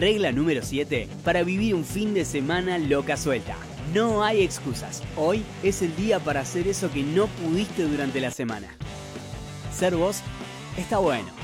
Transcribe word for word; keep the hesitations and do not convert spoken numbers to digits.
Regla número siete para vivir un fin de semana loca suelta. No hay excusas. Hoy es el día para hacer eso que no pudiste durante la semana. Ser vos está bueno.